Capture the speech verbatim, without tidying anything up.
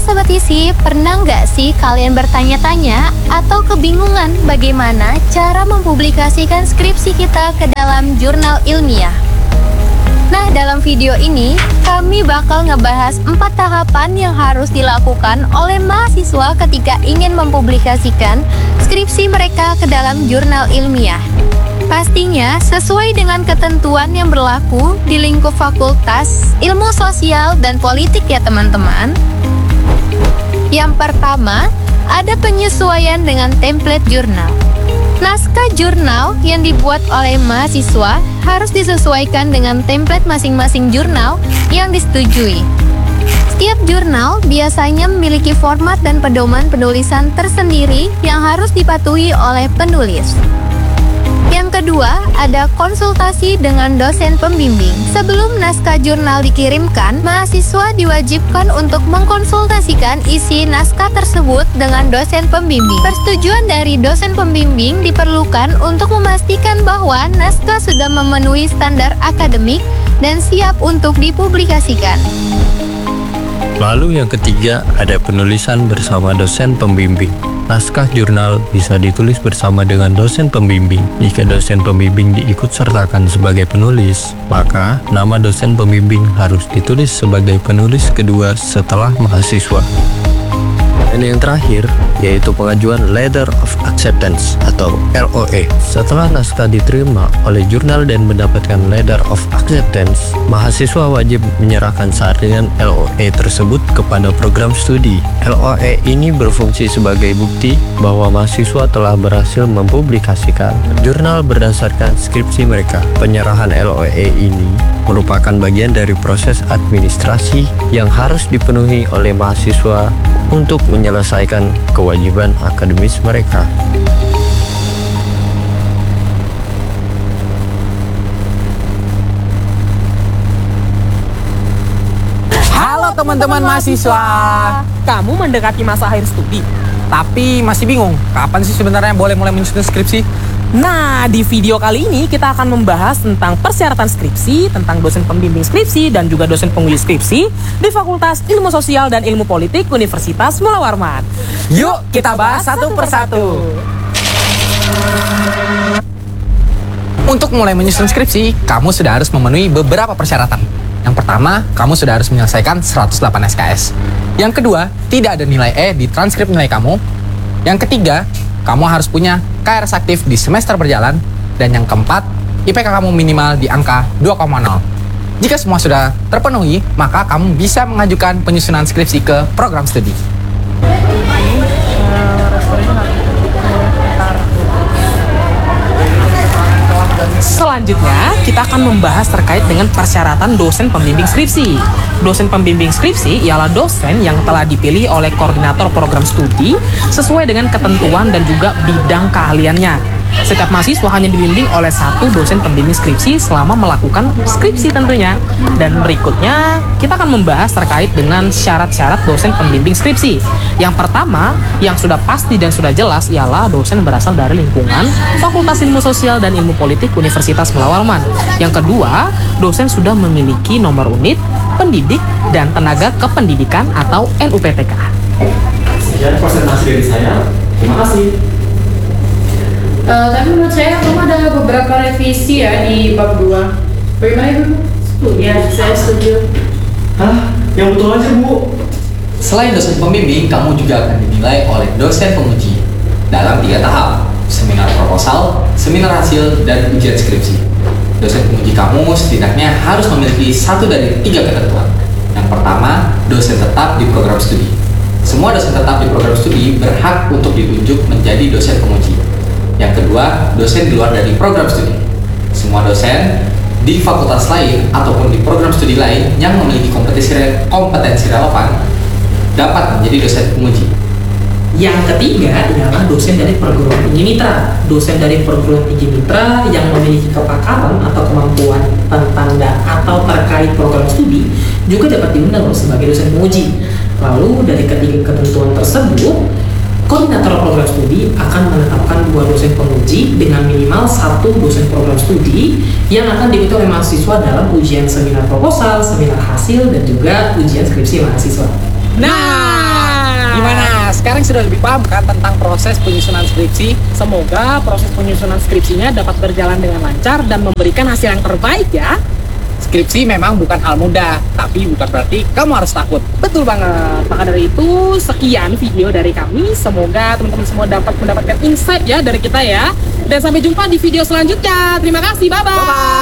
Sobat Isi, pernah nggak sih kalian bertanya-tanya atau kebingungan bagaimana cara mempublikasikan skripsi kita ke dalam jurnal ilmiah? Nah, dalam video ini, kami bakal ngebahas empat tahapan yang harus dilakukan oleh mahasiswa ketika ingin mempublikasikan skripsi mereka ke dalam jurnal ilmiah. Pastinya sesuai dengan ketentuan yang berlaku di lingkup Fakultas Ilmu Sosial dan Politik ya teman-teman. Yang pertama, ada penyesuaian dengan template jurnal. Naskah jurnal yang dibuat oleh mahasiswa harus disesuaikan dengan template masing-masing jurnal yang disetujui. Setiap jurnal biasanya memiliki format dan pedoman penulisan tersendiri yang harus dipatuhi oleh penulis. Yang kedua, ada konsultasi dengan dosen pembimbing. Sebelum naskah jurnal dikirimkan, mahasiswa diwajibkan untuk mengkonsultasikan isi naskah tersebut dengan dosen pembimbing. Persetujuan dari dosen pembimbing diperlukan untuk memastikan bahwa naskah sudah memenuhi standar akademik dan siap untuk dipublikasikan. Lalu yang ketiga, ada penulisan bersama dosen pembimbing. Naskah jurnal bisa ditulis bersama dengan dosen pembimbing. Jika dosen pembimbing diikutsertakan sebagai penulis, maka nama dosen pembimbing harus ditulis sebagai penulis kedua setelah mahasiswa. Dan yang terakhir, yaitu pengajuan Letter of Acceptance atau L O A. Setelah naskah diterima oleh jurnal dan mendapatkan Letter of Acceptance, mahasiswa wajib menyerahkan salinan L O A tersebut kepada program studi. L O A ini berfungsi sebagai bukti bahwa mahasiswa telah berhasil mempublikasikan jurnal berdasarkan skripsi mereka. Penyerahan L O A ini merupakan bagian dari proses administrasi yang harus dipenuhi oleh mahasiswa untuk menyelesaikan kewajiban akademis mereka. Halo teman-teman mahasiswa. Kamu mendekati masa akhir studi, Tapi masih bingung, kapan sih sebenarnya boleh mulai menyusun skripsi? Nah, di video kali ini kita akan membahas tentang persyaratan skripsi, tentang dosen pembimbing skripsi, dan juga dosen penguji skripsi di Fakultas Ilmu Sosial dan Ilmu Politik Universitas Mula Warman. Yuk kita bahas satu persatu. Untuk mulai menyusun skripsi, kamu sudah harus memenuhi beberapa persyaratan. Yang pertama, kamu sudah harus menyelesaikan seratus delapan S K S. Yang kedua, tidak ada nilai E di transkrip nilai kamu. Yang ketiga, kamu harus punya K R S aktif di semester berjalan. Dan yang keempat, I P K kamu minimal di angka dua koma nol. Jika semua sudah terpenuhi, maka kamu bisa mengajukan penyusunan skripsi ke program studi. Selanjutnya, kita akan membahas terkait dengan persyaratan dosen pembimbing skripsi. Dosen pembimbing skripsi ialah dosen yang telah dipilih oleh koordinator program studi sesuai dengan ketentuan dan juga bidang keahliannya. Setiap mahasiswa hanya dibimbing oleh satu dosen pembimbing skripsi selama melakukan skripsi tentunya. Dan berikutnya, kita akan membahas terkait dengan syarat-syarat dosen pembimbing skripsi. Yang pertama, yang sudah pasti dan sudah jelas ialah dosen berasal dari lingkungan Fakultas Ilmu Sosial dan Ilmu Politik Universitas Mula Warman. Yang kedua, dosen sudah memiliki nomor unit, pendidik, dan tenaga kependidikan atau N U P T K. Sekian presentasi dari saya. Terima kasih. Uh, tapi menurut saya kamu ada beberapa revisi ya di bab dua. Bagaimana Ibu? Ya, saya setuju. Hah? Yang betul aja, Bu. Selain dosen pembimbing, kamu juga akan dinilai oleh dosen penguji dalam tiga tahap: seminar proposal, seminar hasil, dan ujian skripsi. Dosen penguji kamu setidaknya harus memiliki satu dari tiga ketentuan. Yang pertama, dosen tetap di program studi. Semua dosen tetap di program studi berhak untuk ditunjuk menjadi dosen penguji. Yang kedua, dosen di luar dari program studi. Semua dosen di fakultas lain ataupun di program studi lain yang memiliki kompetensi, kompetensi relevan dapat menjadi dosen penguji. Yang ketiga adalah dosen dari perguruan tinggi mitra. Dosen dari perguruan tinggi mitra yang memiliki kepakaran atau kemampuan tentang dan atau terkait program studi juga dapat diundang sebagai dosen penguji. Lalu dari ketiga ketentuan tersebut, koordinator program studi akan menetapkan dua dosen penguji dengan minimal satu dosen program studi yang akan diikuti oleh mahasiswa dalam ujian seminar proposal, seminar hasil, dan juga ujian skripsi mahasiswa. Nah, Gimana? Sekarang sudah lebih paham kan tentang proses penyusunan skripsi? Semoga proses penyusunan skripsinya dapat berjalan dengan lancar dan memberikan hasil yang terbaik ya. Skripsi memang bukan hal mudah, tapi bukan berarti kamu harus takut. Betul banget. Maka dari itu, sekian video dari kami. Semoga teman-teman semua dapat mendapatkan insight ya dari kita ya. Dan sampai jumpa di video selanjutnya. Terima kasih. Bye-bye. Bye-bye.